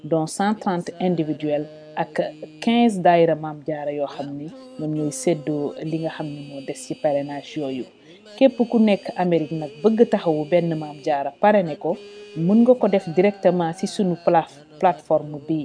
dont 130 individuels ak 15 daayira Maam Jaara yoo xam ni ñoom ñooy séddoo li nga xam ne moo des ci parrainage yooyu képp ku nekk Amérique nag bëgg taxawu benn Maam Jaara parrainé ko mën nga ko def directement ci sunu plateforme bi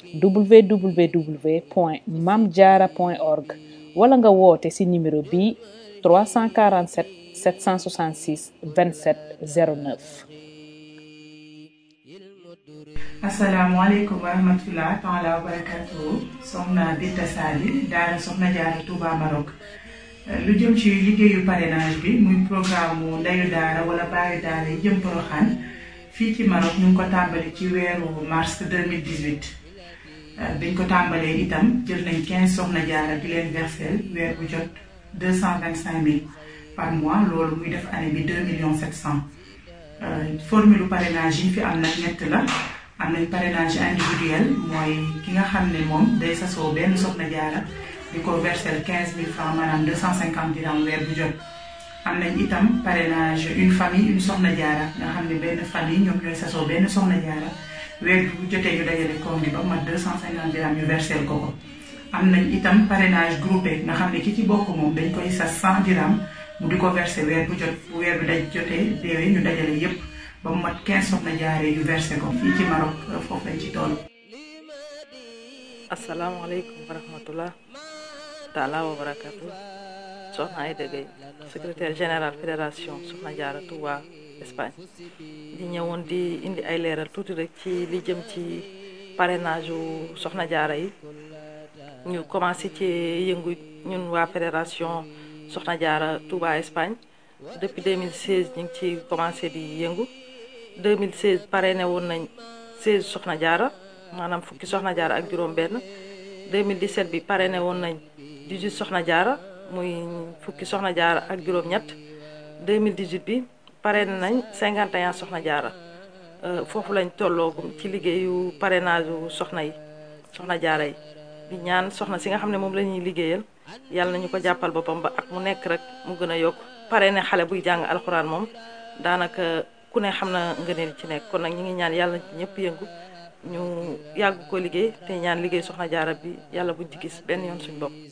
www.mamdiara.org wala nga woote ci numéro bi 347 766 27 09. asalaamaaleykum wa rahmatulah taala wa barakatuhu soxna Binta Sali daara Soxna Jaara Touba Maroc lu jëm ci liggéeyu parrainage bi muy programme mu ndeyu daara wala baayu daara yi jëm Porokhane fii ci Maroc ñu ngi ko tàmbali ci weeru mars 2018 biñ ko tàmbalee itam jël nañ 15 Soxna Jaara di leen versel weer bu jot 225 000 par mois loolu muy def année bi 2 700 000 formule parrainage yi fi am nag ñett la. am nañ parrainage individuel mooy ki nga xam ne moom day sasoo benn Soxna Jaara di ko verser 15 000 francs maanaam 250 dirhams weer bu jot. am nañ itam parrainage une famille une Soxna Jaara nga xam ne benn famille ñoom ñooy sasoo benn Soxna Jaara weer bu jotee ñu dajale koom gi ba mat 250 dirhams ñu verser ko ko. am nañ itam parrainage groupé nga xam ne ki ci bokk moom dañ koy sas 100 dirhams mu di ko verser weer bu jot bu weer bi daj jotee deewee ñu dajale yépp ba mu mat 15 Soxna Jaara yu versé ko fii ci Maroc foofu lañ ci toll. asalaamaaleykum wa rahmatulah taala wa barakatu soxna Aïda Gueye secrétaire général fédération Soxna Jaara Touba Espagne di ñëwoon di indi ay leeral tuuti rek ci li jëm ci parrainage u Soxna Jaara yi ñu commencé ci yëngu ñun waa fédération Soxna Jaara Touba Espagne depuis 2016 ñu ngi ci commencé di yëngu 2016 parrainé woon nañ 16 Soxna Jaara maanaam fukki Soxna Jaara ak juróom benn 2017 bi parrainé woon nañ 18 Soxna Jaara muy fukki Soxna Jaara ak juróom ñett 2018 bi parrainé nañ 51 Soxna Jaara foofu lañ tolloogum ci liggéeyu parrainage u soxna Jaara yi di ñaan soxna si nga xam ne moom la ñuy liggéeyal yàlla nañu ko jàppal boppam ba ak mu nekk rek mu gën a yokk parrainé xale buy jàng alxuraan moom daanaka ku ne xam na ngëneel ci nekk kon nag ñu ngi ñaan yàlla ci ñëpp yëngu ñu yàgg ko liggéey te ñaan liggéey Soxna Jaara bi yàlla buñ ci gis benn yoon suñ bopp.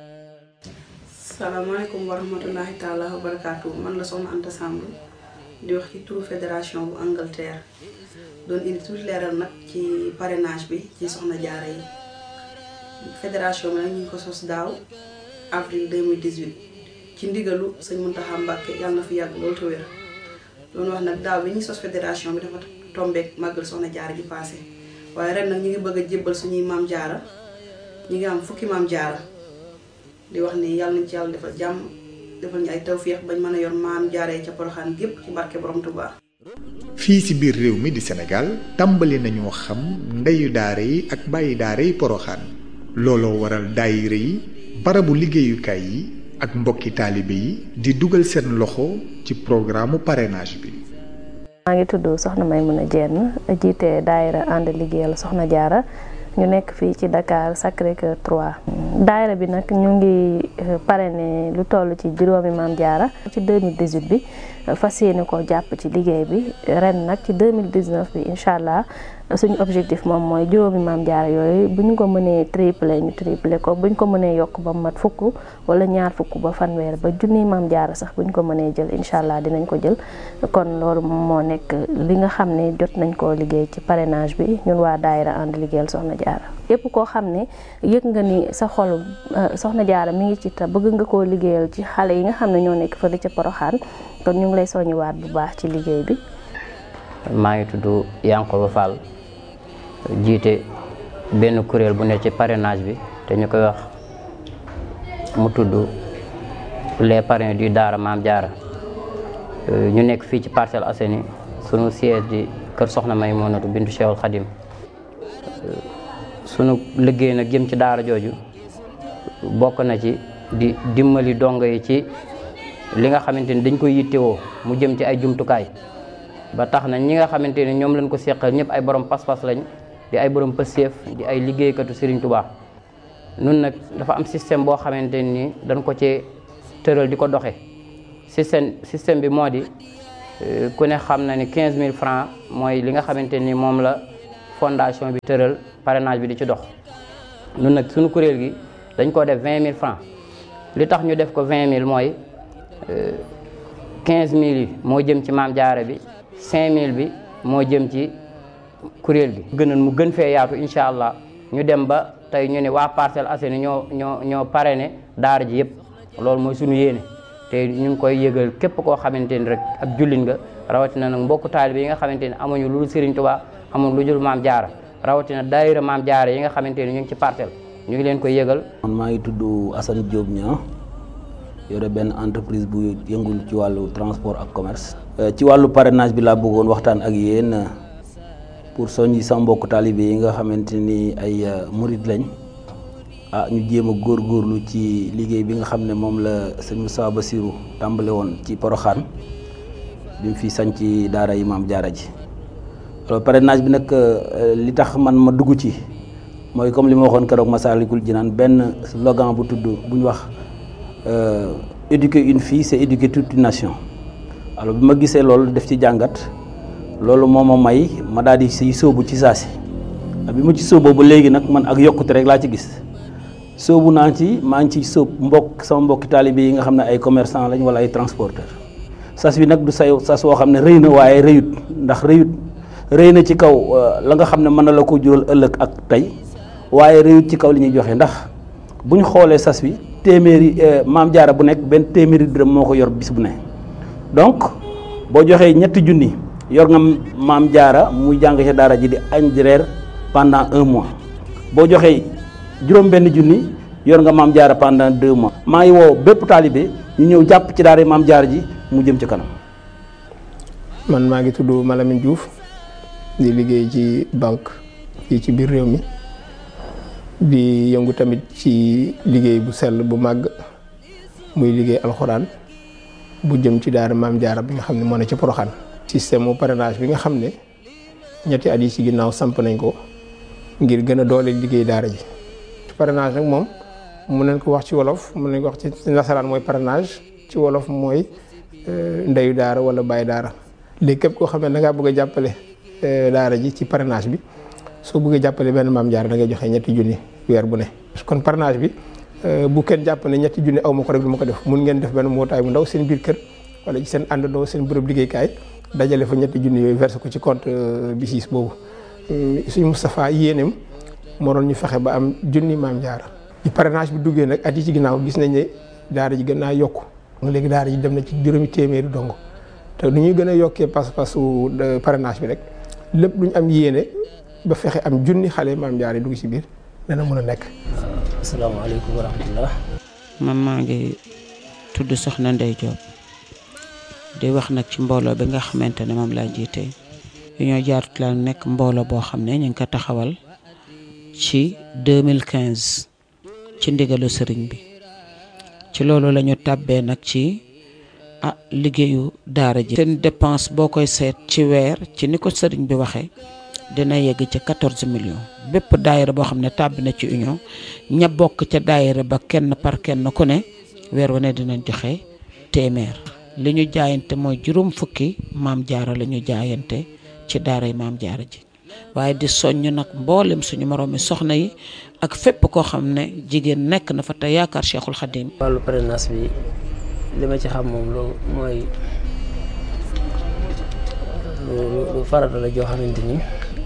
salaamaaleykum wa rahmatullahi taala wa barakaatu man la soxna Anta Samb di wax ci turu fédération bu Angleterre doon indi tuuti leeral nag ci parrainage bi ci Soxna Jaara yi fédération bi nag ñu ngi ko sos daaw avril 2018 ci ndigalu sëñ Muntaxa Mbàkke yàlla na fi yàgg loolu te wér. doon wax nag daaw bi ñuy sos fédération bi dafa tombeek màggal Soxna Jaara ji passé waaye ren nag ñu ngi bëgg a jébbal suñuy Maam Jaara ñu ngi am fukki Maam Jaara di wax ni yàlla nañ ci yàlla defal jàmm defal ñu ay tawféex bañ mën a yor Maam Jaara yi ca Porokhane gépp ci barke Borom Tuubaa. fii ci biir réew mi di Sénégal tàmbali nañoo xam ndeyu daara yi ak bàyyi daara yi Porokhane looloo waral daayira yi barabu liggéeyukaay yi ak mbokki taalibe yi di dugal seen loxo ci programme parrainage bi. maa ngi tudd Soxna Maymuna Jenn jiite daayira ànd liggéeyal Soxna Jaara ñu nekk fii ci Dakar Sacré-Cœur 3. daayira bi nag ñu ngi parrainé lu toll ci juróomi Maam Jaara ci 2018 bi fas yéene ko jàpp ci liggéey bi ren nag ci 2019 bi incha allah suñu objectif moom mooy juróomi Maam Jaara yooyu bu ñu ko mënee tripler ñu tripler ko bu ñu ko mënee yokk ba mat fukk wala ñaar fukk ba fanweer ba junniy Maam Jaara sax bu ñu ko mënee jël incha allah dinañ ko jël kon loolu moo nekk li nga xam ne jot nañ koo liggéey ci parrainage bi ñun waa daayira ànd liggéeyal Soxna Jaara yépp koo xam ne yëg nga ni sa xol Soxna Jaara mi ngi ci te bëgg nga koo liggéeyal ci xale yi nga xam ne ñoo nekk fële ca Porokhane kon ñu ngi lay soññiwaat bu baax ci liggéey bi. maa ngi tudd Yankoba Fall jiite benn kuréel bu ne ci parrainage bi te ñu koy wax mu tudd les parrains du Daara Maam Jaara ñu nekk fii ci Parcelles Assainies sunu siège di kër Soxna Maymunatu bintu Cheikhul Khadim sunu liggéey nag jëm ci daara jooju bokk na ci di dimbali dongo yi ci li nga xamante ni dañ koy yittewoo mu jëm ci ay jumtukaay ba tax na ñi nga xamante ni ñoom lañ ko seqal ñëpp ay borom pas-pas lañ di ay borom pëseef di ay liggéeykatu Serigne Touba nun nag dafa am système boo xamante ni dañ ko ci tëral di ko doxe système bi moo di ku ne xam na ni 15 000 francs mooy li nga xamante ni moom la fondation bi tëral parrainage bi di ci dox ñun nag suñu kuréel gi dañ ko def 20 000 francs li tax ñu def ko 20 000 mooy 15 000 yi moo jëm ci Maam Jaara bi 5 000 bi moo jëm ci kuréel gi gënoon mu gën fee yaatu incha allah ñu dem ba tey ñu ne waa Parcelles Assainies ñoo parrainé daara ji yëpp loolu mooy suñu yéene te ñu ngi koy yëgal képp koo xamante ni rek ab jullit nga rawatina nag mbokku taalibe yi nga xamante ni amuñu lu dul Serigne Touba amuñu lu dul Maam Jaara rawatina daayira Maam Jaara yi nga xamante ni ñu ngi ci Parcelles ñu ngi leen koy yëgal. man maa ngi tudd Assane Diop Niang yore benn entreprise bu yëngul ci wàllu transport ak commerce. ci wàllu parrainage bi laa bëggoon waxtaan ak yéen pour soññi sa mbokku taalibe yi nga xamante ni ay murid lañ ñu jéem a góorgóorlu ci liggéey bi nga xam ne moom la sëñ Moussa Bassirou tàmbale woon ci Porokhane bi mu fi sañ ci daara yi Maam Jaara ji. alors parrainage bi nag li tax man ma dugg ci mooy comme li ma waxoon keroog Massalikul Jinaan benn slogan bu tudd bu ñu wax éduquer une fille c'est éduquer toute une nation. alors bi ma gisee loolu def ci jàngat loolu moo ma may ma daal di siy sóobu ci saasi bi ma ci sóoboo ba léegi nag man ak yokkute rek laa ci gis sóobu naa ci maa ngi ci sóob sama mbokki taalibe yi nga xam ne ay commerçant lañ wala ay transporteur sas bi nag du sas woo xam ne rëy na waaye rëyut ndax rëy na ci kaw la nga xam ne mën na la ko jural ëllëg ak tey waaye rëyut ci kaw li ñuy joxe ndax bu ñu xoolee sas bi téeméeri Maam Jaara bu nekk benn téeméeri dërëm moo ko yor bis bu ne donc boo joxee 3 junni yor nga Maam Jaara muy jàng ci daara ji di añ di reer pendant 1 mois boo joxee juróom-benn junni yor nga Maam Jaara pendant 2 mois. maa ngi woo bépp taalibe ñu ñëw jàpp ci daara Maam Jaara ji mu jëm ci kanam. man maa ngi tudd Malamine Diouf di liggéey ci banque fii ci biir réew mi di yëngu tamit ci liggéey bu sell bu màgg muy liggéey alxuraan bu jëm ci daara Maam Jaara bi nga xam ne moo ne ci Porokhane. système mu parrainage bi nga xam ne ñetti at yi ci ginnaaw samp nañ ko ngir gën a doole liggéey daara ji. parrainage nag moom mun nañ ko wax ci wolof mun nañ ko wax ci nasaraan mooy parrainage ci wolof mooy ndeyu daara wala bàyyi daara. léegi képp koo xam ne da ngaa bëgg a jàppale daara ji ci parrainage bi soo bëggee jàppale benn Maam Jaara da ngay joxe 3 junni weer bu ne. kon parrainage bi bu kenn jàpp ne 3 junni aw ma ko rek du ma ko def mun ngeen def benn mbootaay bu ndaw seen biir kër wala ci seen àndandoo seen bërëb liggéeykaay dajale fa 3 junni yooyu versé ko ci compte BICIS boobu. suñu Moustapha yéeneem moo doon ñu fexe ba am junni Maam Jaara. ci parrainage bi duggee nag at yi ci ginnaaw gis nañ ne daara ji gën naa yokku léegi daara ji dem na ci juróomi téeméeri dong te nu ñuy gën a yokkee pas-pasu parrainage bi rek lépp lu ñu am yéene ba fexe am junni xale Maam Jaara yi dugg ci biir dana mën a nekk. asalaamaaleykum wa rahmatullah. man maa ngi tudd Soxna Ndey Diop di wax nag ci mbooloo bi nga xamante ne moom laa jiite Union Jaaratu la nekk mbooloo boo xam ne ñu ngi ko taxawal ci 2015 ci ndigalu sëriñ bi ci loolu la ñu tàbbee nag ci liggéeyu daara ji. seen dépense boo koy seet ci weer ci ni ko sëriñ bi waxee dina yegg ci 14 millions bépp daayira boo xam ne tàbbi na ci union ña bokk ca daayira ba kenn par kenn ku ne weer wu ne dinañ joxe téeméer. li ñu jaayante mooy 50 Maam Jaara la ñu jaayante ci daara yi Maam Jaara ji waaye di soññ nag mboolem suñu moroomi soxna yi ak fépp koo xam ne jigéen nekk na fa te yaakaar Cheikhul Khadim. wàllu parrainage bi li ma ci xam moom loolu mooy lu farata la joo xamante ni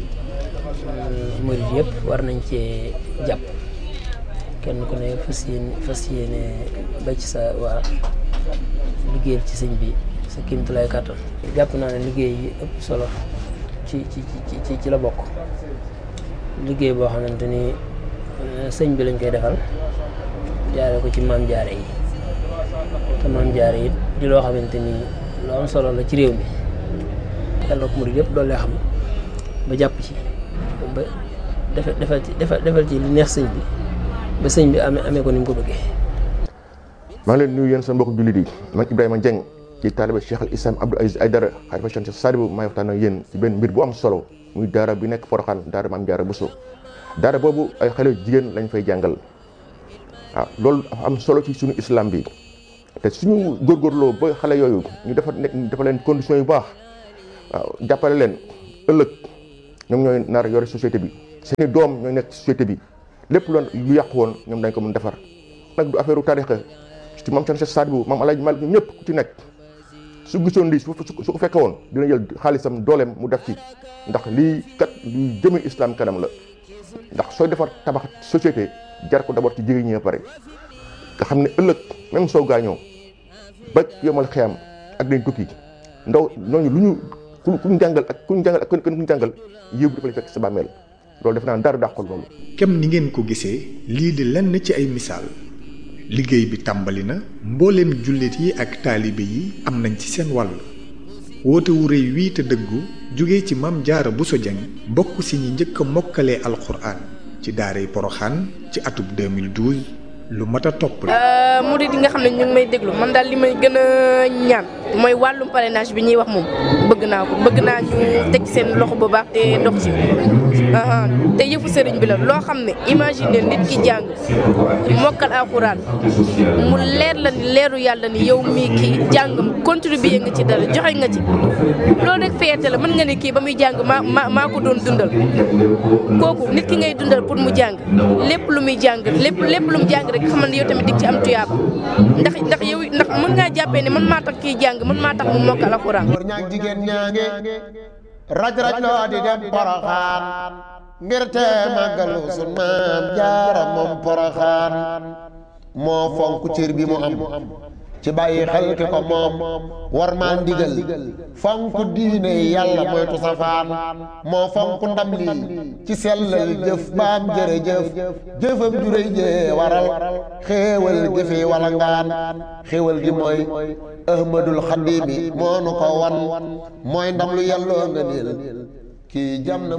murid yëpp war nañ cee jàpp kenn ku ne fas yéene ba ci sa waa liggéeyal ci sëñ bi sa kéemtulaay kàttan. jàpp naa ne liggéey yi ëpp solo ci la bokk liggéey boo xamante ni sëñ bi lañ koy defal jaare ko ci Maam Jaara yi te Maam Jaara yi di loo xamante ni lu am solo la ci réew mi yàlla ko murid yëpp doole xam ba jàpp ci ba defal ci li neex sëñ bi ba sëñ bi amee ko ni mu ko bëggee. maa ngi leen nuyu yéen sa mbokku jullit yi man Ibrahima Dieng ci taalibe Cheikh al Islam Abdou Aziz Aïdara xalifa Cheikh Sadibou may waxtaan ak yéen ci benn mbir bu am solo muy daara bi nekk Porokhane daara Maam Jaara Bousso daara boobu ay xale jigéen lañ fay jàngal waaw loolu dafa am solo ci suñu islam bi te suñu góorgóorloo ba xale yooyu ñu dafa leen conditions yu baax waaw jàppale leen ëllëg ñoom ñooy nar yore société bi seeni doom ñooy nekk société bi lépp lu yàqu woon ñoom dañ ko mën defar nag du affaire tarixa ci maam Cheikh Sadibou maam Alaaji Malik ñëpp ku ci nekk su gisoon lii su ko fekke woon dina jël xaalisam dooleem mu def ci ndax lii kat luy jëme islam kanam la ndax sooy defar tabax société jar ko d'abord ci jigéen ñi pare nga xam ne ëllëg même soo gaañoo ba yomal xiyam ak dañ tukki ndaw ñooñu lu ñu kuñ jàngal ak kuñ jàngal yéegu dafa lay fekk sa bàmmeel loolu def naa dara dàqul loolu. kem ni ngeen ko gisee lii di lenn ci ay misaal liggéey bi tàmbali na mbooleem jullit yi ak taalibe yi am nañ ci seen wàll woote wu rëy wii te dëggu jóge ci Maam Jaara Buso Jeng bokk si ñi njëkk a mokkalee alxuraan ci daaray Poroxaan ci atub 2012 lu mat a topp la. murid yi nga xam ne ñu ngi may déglu man daal li may gën a ñaan mooy wàllum parrainage bi ñuy wax moom bëgg naa ñu teg seen loxo bu baax te dox ci te yëfu sëriñ bi la loo xam ne imagine nit ki jàng mokkal alxuraan mu leer la ni leeru yàlla ni yow mii kii jàngam contribuer nga ci dara joxe nga ci loolu rek feete la mën nga ne kii ba muy jàng maa ko doon dundal kooku nit ki ngay dundal pour mu jàng lépp lu muy jàng lépp lu mu jàng rek xamal ne yow tamit dig ci am tuyaaba ndax mën ngaa jàppee ne man maa tax kii jàng man maa tax mu mokkal alxuraan. góor ñaa jigéen ñaa ngi raj loo di dem Poroxaan ngir te màggalu sun Maam Jaara moom Poroxaan moo fonk cër bi mu am ci bàyyi xel ki ko moom war maa ndigal fonk diine yàlla moytu safaan moo fonk ndam lii ci sellal jëf baam jërëjëf jëfam juréy jee waral xéewal gi fi wala ngaan xéewal gi mooy ahmadul xadimi moo nu ko wan mooy ndam lu yàlloo nga niil kii jam na